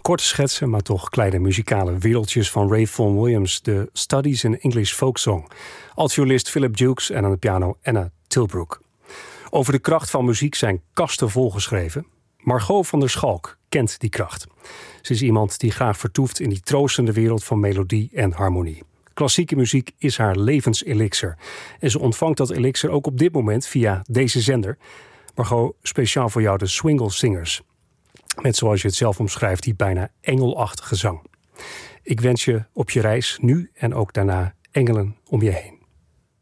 Korte schetsen, maar toch kleine muzikale wereldjes van Ray Vaughan Williams, de Studies in English Folk Song. Altviolist Philip Dukes en aan de piano Anna Tilbrook. Over de kracht van muziek zijn kasten volgeschreven. Margot van der Schalk kent die kracht. Ze is iemand die graag vertoeft in die troostende wereld van melodie en harmonie. Klassieke muziek is haar levenselixer. En ze ontvangt dat elixir ook op dit moment via deze zender. Margot, speciaal voor jou de Swingle Singers. Met, zoals je het zelf omschrijft, die bijna engelachtige zang. Ik wens je op je reis nu en ook daarna engelen om je heen.